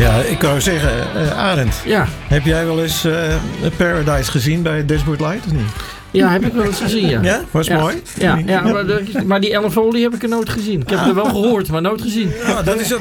Ja, ik wou zeggen, Arend. Ja. Heb jij wel eens Paradise gezien bij Dashboard Light of niet? Ja, heb ik wel eens gezien, ja. Ja? Was het mooi? Ja, maar die Ellen Foley heb ik er nooit gezien. Ik heb er wel gehoord, maar nooit gezien. Ja, dat is